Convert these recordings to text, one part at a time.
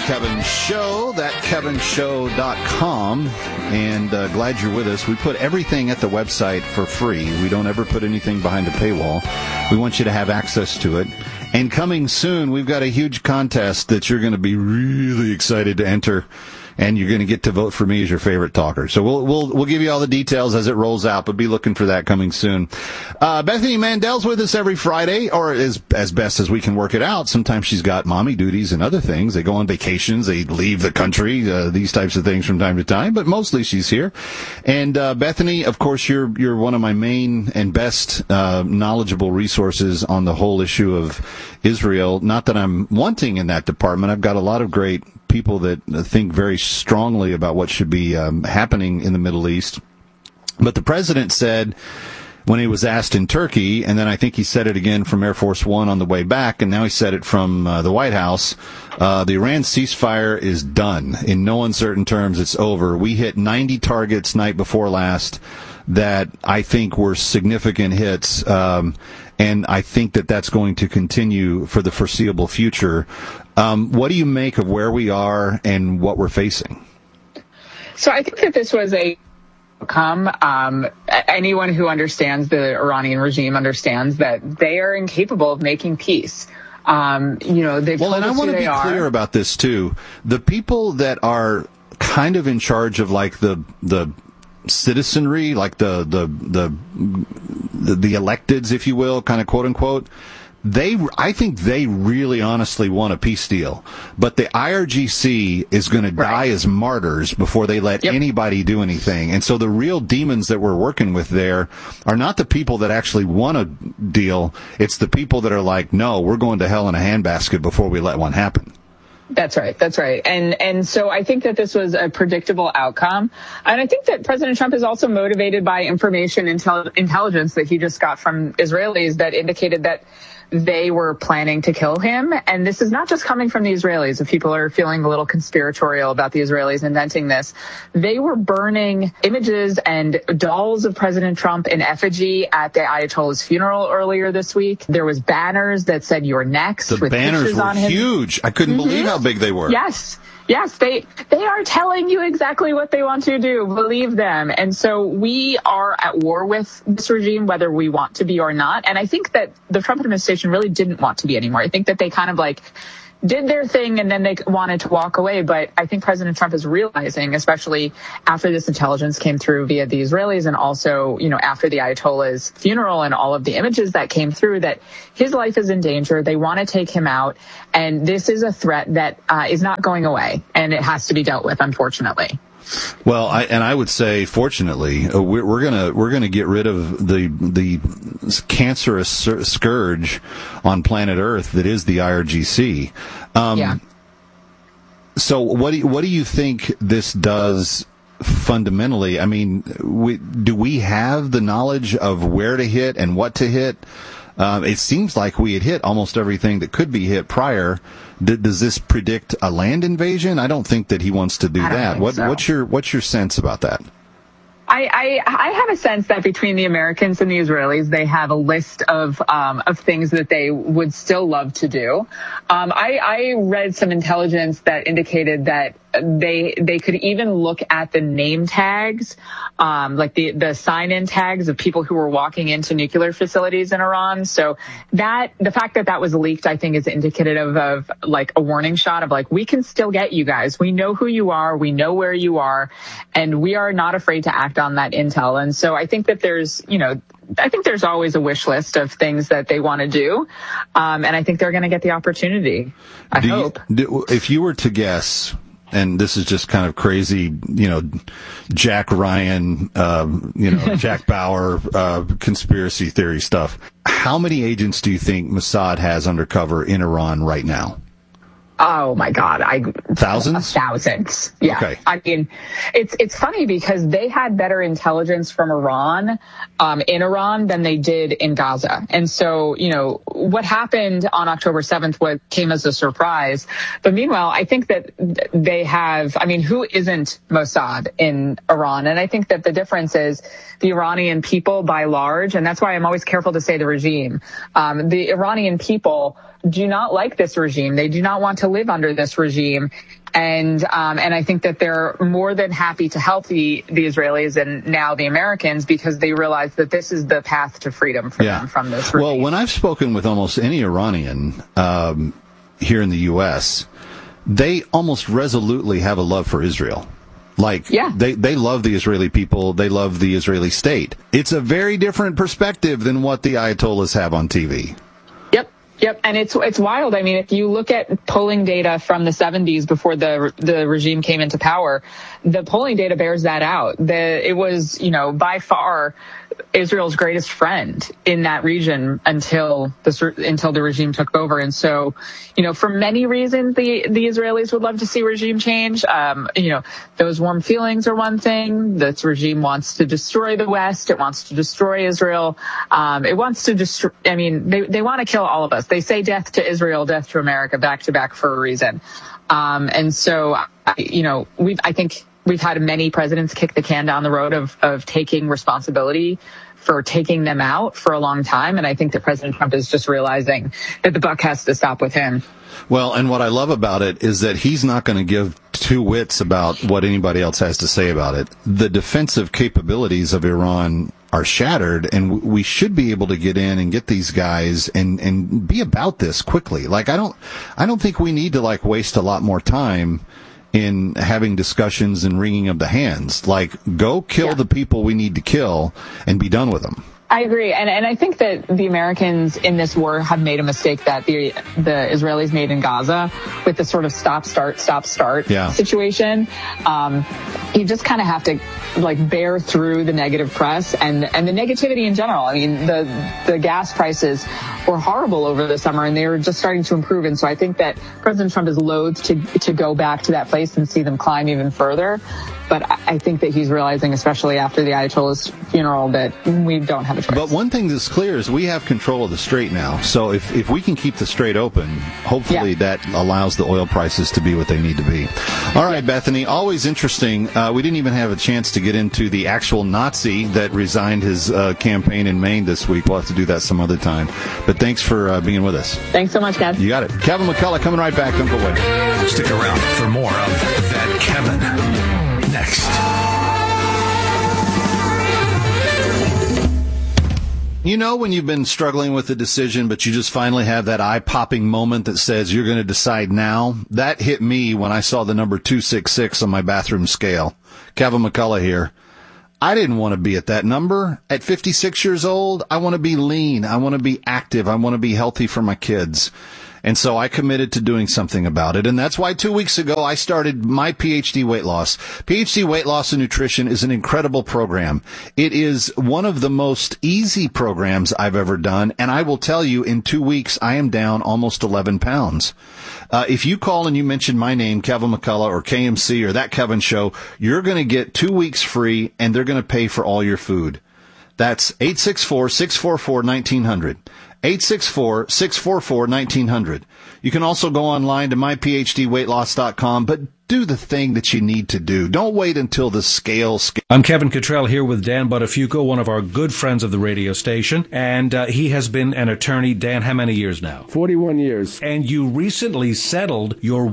Kevin Show, thatkevinshow.com, and glad you're with us. We put everything at the website for free. We don't ever put anything behind a paywall. We want you to have access to it. And coming soon, we've got a huge contest that you're going to be really excited to enter, and you're going to get to vote for me as your favorite talker. So we'll give you all the details as it rolls out, but be looking for that coming soon. Bethany Mandel's with us every Friday, or as best as we can work it out. Sometimes she's got mommy duties and other things. They go on vacations, they leave the country, these types of things from time to time, but mostly she's here. And Bethany, of course, you're one of my main and best knowledgeable resources on the whole issue of Israel. Not that I'm wanting in that department. I've got a lot of great people that think very strongly about what should be happening in the Middle East. But the president said, when he was asked in Turkey, and then I think he said it again from Air Force One on the way back, and now he said it from the White House, the Iran ceasefire is done. In no uncertain terms, it's over. We hit 90 targets night before last that I think were significant hits, and I think that that's going to continue for the foreseeable future. What do you make of where we are and what we're facing? So I think that this was a outcome. Anyone who understands the Iranian regime understands that they are incapable of making peace. They've and I want to be clear about this too. The people that are kind of in charge of like the citizenry, like the electeds, if you will, kind of quote unquote, I think they really honestly want a peace deal. But the IRGC is going to die as martyrs before they let anybody do anything. And so the real demons that we're working with there are not the people that actually want a deal. It's the people that are like, no, we're going to hell in a handbasket before we let one happen. That's right. And so I think that this was a predictable outcome. And I think that President Trump is also motivated by information intelligence that he just got from Israelis that indicated that they were planning to kill him. And this is not just coming from the Israelis. If people are feeling a little conspiratorial about the Israelis inventing this, they were burning images and dolls of President Trump in effigy at the Ayatollah's funeral earlier this week. There was banners that said "You're next." The banners were huge. I couldn't believe how big they were. Yes, they are telling you exactly what they want to do. Believe them. And so we are at war with this regime, whether we want to be or not. And I think that the Trump administration really didn't want to be anymore. I think that they kind of did their thing and then they wanted to walk away. But I think President Trump is realizing, especially after this intelligence came through via the Israelis and also, after the Ayatollah's funeral and all of the images that came through, that his life is in danger. They want to take him out. And this is a threat that is not going away. And it has to be dealt with, unfortunately. Well, I would say, fortunately, we're gonna get rid of the cancerous scourge on planet Earth that is the IRGC. So, what do you think this does fundamentally? I mean, do we have the knowledge of where to hit and what to hit? It seems like we had hit almost everything that could be hit prior. Does this predict a land invasion? I don't think that he wants to do that. What's your sense about that? I have a sense that between the Americans and the Israelis, they have a list of things that they would still love to do. I read some intelligence that indicated that they could even look at the name tags, like the sign-in tags of people who were walking into nuclear facilities in Iran. So the fact that was leaked, I think, is indicative of like a warning shot of like, we can still get you guys. We know who you are. We know where you are. And we are not afraid to act on that intel. And so I think that there's always a wish list of things that they want to do. And I think they're going to get the opportunity. I hope. If you were to guess, and this is just kind of crazy, Jack Ryan, Jack Bauer, conspiracy theory stuff. How many agents do you think Mossad has undercover in Iran right now? Oh my God. Thousands? Thousands. Yeah. Okay. I mean, it's funny because they had better intelligence from Iran, in Iran than they did in Gaza. And so, what happened on October 7th came as a surprise. But meanwhile, I think that they have, who isn't Mossad in Iran? And I think that the difference is the Iranian people by large, and that's why I'm always careful to say the regime. The Iranian people do not like this regime. They do not want to live under this regime. And I think that they're more than happy to help the Israelis and now the Americans because they realize that this is the path to freedom for them from this regime. Well, when I've spoken with almost any Iranian here in the U.S., they almost resolutely have a love for Israel. They love the Israeli people. They love the Israeli state. It's a very different perspective than what the Ayatollahs have on TV. Yep, and it's wild. I mean, if you look at polling data from the 70s before the regime came into power, the polling data bears that out. It was, by far Israel's greatest friend in that region until the regime took over. And so, for many reasons, the Israelis would love to see regime change. Those warm feelings are one thing. This regime wants to destroy the West. It wants to destroy Israel. It wants to destroy, they want to kill all of us. They say death to Israel, death to America, back to back for a reason. And so, I think we've had many presidents kick the can down the road of taking responsibility for taking them out for a long time. And I think that President Trump is just realizing that the buck has to stop with him. Well, and what I love about it is that he's not going to give two wits about what anybody else has to say about it. The defensive capabilities of Iran are shattered, and we should be able to get in and get these guys and be about this quickly. I don't think we need to waste a lot more time in having discussions and wringing of the hands. Go kill the people we need to kill and be done with them. I agree. And I think that the Americans in this war have made a mistake that the Israelis made in Gaza with the sort of stop, start situation. You just kind of have to bear through the negative press and the negativity in general. I mean, the gas prices were horrible over the summer and they were just starting to improve. And so I think that President Trump is loath to go back to that place and see them climb even further. But I think that he's realizing, especially after the Ayatollah's funeral, that we don't have a choice. But one thing that's clear is we have control of the strait now. So if we can keep the strait open, hopefully that allows the oil prices to be what they need to be. All right, Bethany, always interesting. We didn't even have a chance to get into the actual Nazi that resigned his campaign in Maine this week. We'll have to do that some other time. But thanks for being with us. Thanks so much, Kev. You got it. Kevin McCullough coming right back. Don't go away. Stick around for more of That Kevin. Next. When you've been struggling with a decision, but you just finally have that eye-popping moment that says you're going to decide now? That hit me when I saw the number 266 on my bathroom scale. Kevin McCullough here. I didn't want to be at that number. At 56 years old, I want to be lean. I want to be active. I want to be healthy for my kids. And so I committed to doing something about it. And that's why 2 weeks ago I started my PhD Weight Loss. PhD Weight Loss and Nutrition is an incredible program. It is one of the most easy programs I've ever done. And I will tell you, in 2 weeks, I am down almost 11 pounds. If you call and you mention my name, Kevin McCullough or KMC or That Kevin Show, you're going to get 2 weeks free and they're going to pay for all your food. That's 864-644-1900. 864-644-1900. You can also go online to myphdweightloss.com, but do the thing that you need to do. Don't wait until the scale. I'm Kevin Cottrell here with Dan Buttafuoco, one of our good friends of the radio station, and he has been an attorney. Dan, how many years now? 41 years. And you recently settled your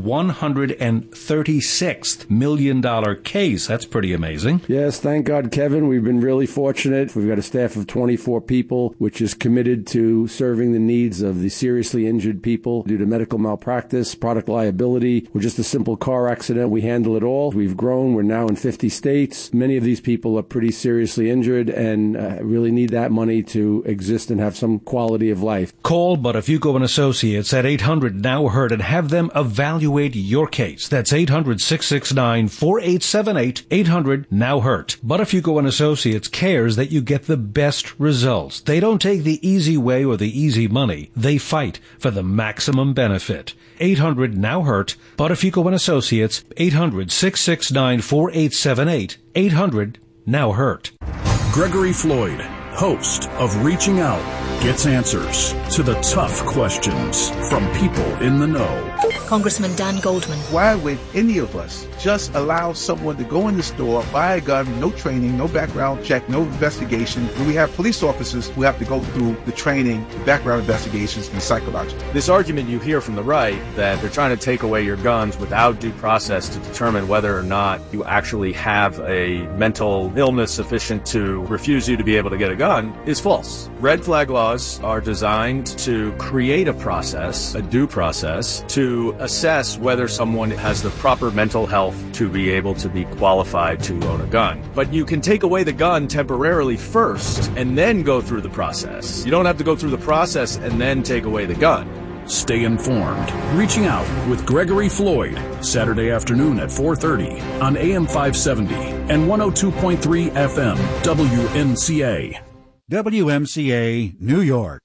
$136 million case. That's pretty amazing. Yes, thank God, Kevin. We've been really fortunate. We've got a staff of 24 people, which is committed to serving the needs of the seriously injured people due to medical malpractice, product liability, or just a simple car accident. We handle it all. We've grown. We're now in 50 states. Many of these people are pretty seriously injured and really need that money to exist and have some quality of life. Call Buttafuoco and Associates at 800-NOW-HURT and have them evaluate your case. That's 800-669-4878, 800-NOW-HURT. Buttafuoco and Associates cares that you get the best results. They don't take the easy way or the easy money. They fight for the maximum benefit. 800-NOW-HURT, Buttafuoco and Associates, 800-669-4878, 800-NOW-HURT. Gregory Floyd, host of Reaching Out. gets answers to the tough questions from people in the know. Congressman Dan Goldman. Why would any of us just allow someone to go in the store, buy a gun, no training, no background check, no investigation? When we have police officers who have to go through the training, the background investigations, and psychological. This argument you hear from the right that they're trying to take away your guns without due process to determine whether or not you actually have a mental illness sufficient to refuse you to be able to get a gun is false. Red flag laws are designed to create a process, a due process, to assess whether someone has the proper mental health to be able to be qualified to own a gun. But you can take away the gun temporarily first and then go through the process. You don't have to go through the process and then take away the gun. Stay informed. Reaching Out with Gregory Floyd, Saturday afternoon at 4:30 on AM 570 and 102.3 FM WMCA. WMCA, New York.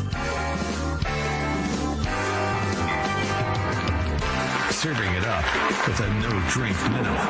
Serving it up with a no-drink minimum.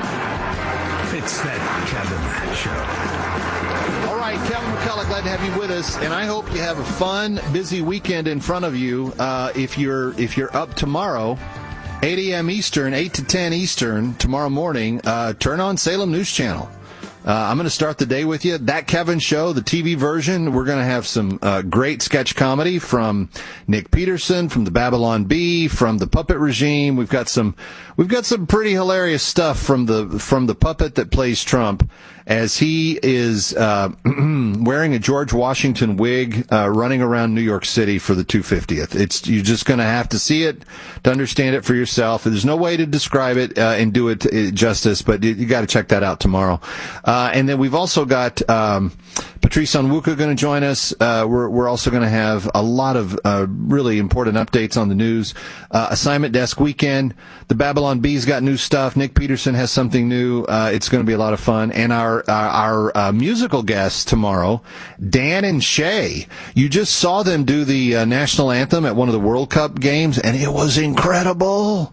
It's that Kevin Show. All right, Kevin McCullough, glad to have you with us, and I hope you have a fun, busy weekend in front of you. If you're up tomorrow, 8 a.m. Eastern, 8 to 10 Eastern, tomorrow morning, turn on Salem News Channel. I'm going to start the day with you. That Kevin Show, the TV version, we're going to have some great sketch comedy from Nick Peterson, from the Babylon Bee, from the Puppet Regime. We've got some pretty hilarious stuff from the puppet that plays Trump, as he is wearing a George Washington wig, running around New York City for the 250th. You're just going to have to see it to understand it for yourself. There's no way to describe it and do it justice, but you got to check that out tomorrow. And then we've also got Patrice Onwuka going to join us. We're also going to have a lot of really important updates on the news. Assignment Desk Weekend. The Babylon Bee's got new stuff. Nick Peterson has something new. It's going to be a lot of fun. And our musical guests tomorrow, Dan and Shay. You just saw them do the national anthem at one of the World Cup games, and it was incredible.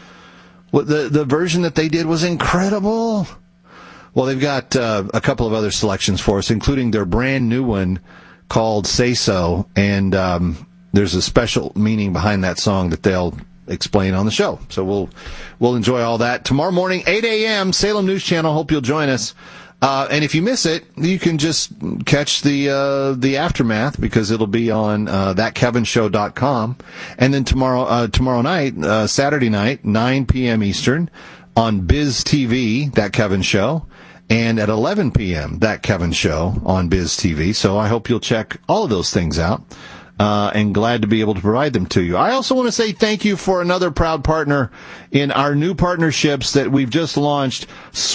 The version that they did was incredible. Well, they've got a couple of other selections for us, including their brand new one called Say So, and there's a special meaning behind that song that they'll explain on the show. So we'll enjoy all that tomorrow morning, 8 a.m., Salem News Channel. Hope you'll join us. And if you miss it, you can just catch the aftermath, because it'll be on thatkevinshow.com. And then tomorrow night, Saturday night, 9 p.m. Eastern, on Biz TV, That Kevin Show, and at 11 p.m., That Kevin Show on Biz TV. So I hope you'll check all of those things out, and glad to be able to provide them to you. I also want to say thank you for another proud partner in our new partnerships that we've just launched,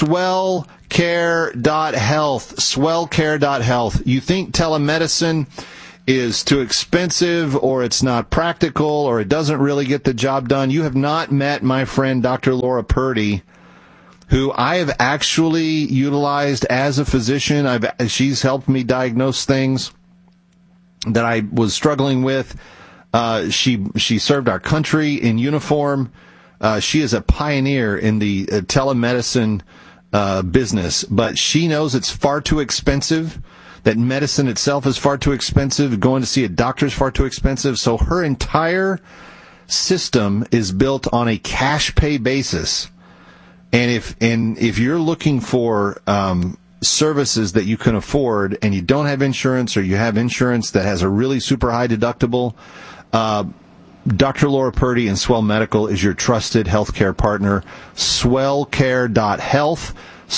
SwellCare.health. SwellCare.health. You think telemedicine is too expensive, or it's not practical, or it doesn't really get the job done? You have not met my friend Dr. Laura Purdy, who I have actually utilized as a physician. She's helped me diagnose things that I was struggling with. She served our country in uniform. She is a pioneer in the telemedicine business, but she knows it's far too expensive, that medicine itself is far too expensive, going to see a doctor is far too expensive, so her entire system is built on a cash pay basis. And if you're looking for services that you can afford, and you don't have insurance, or you have insurance that has a really super high deductible, Dr. Laura Purdy and Swell Medical is your trusted healthcare partner. SwellCare.health.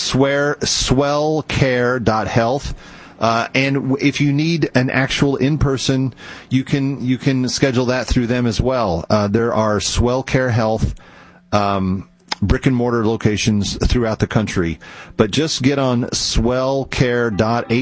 SwellCare.health. And if you need an actual in-person, you can schedule that through them as well. There are Swell Care Health brick and mortar locations throughout the country, but just get on swellcare.health,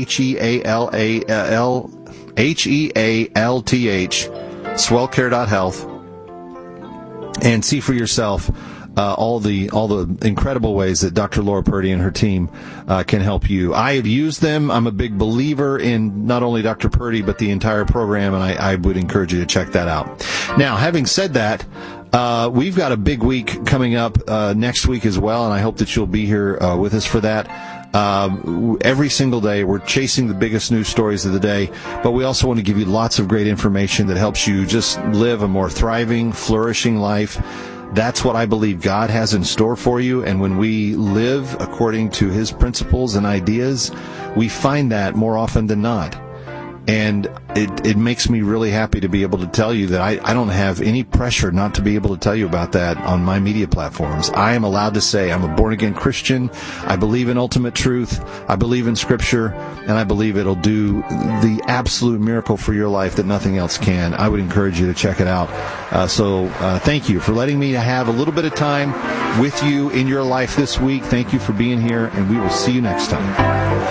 swellcare.health, and see for yourself all the incredible ways that Dr. Laura Purdy and her team can help you. I have used them. I'm a big believer in not only Dr. Purdy, but the entire program, and I would encourage you to check that out. Now, having said that, we've got a big week coming up next week as well, and I hope that you'll be here with us for that. Every single day, we're chasing the biggest news stories of the day, but we also want to give you lots of great information that helps you just live a more thriving, flourishing life. That's what I believe God has in store for you, and when we live according to His principles and ideas, we find that more often than not. And it makes me really happy to be able to tell you that I don't have any pressure not to be able to tell you about that on my media platforms. I am allowed to say I'm a born-again Christian. I believe in ultimate truth. I believe in Scripture. And I believe it'll do the absolute miracle for your life that nothing else can. I would encourage you to check it out. So thank you for letting me have a little bit of time with you in your life this week. Thank you for being here, and we will see you next time.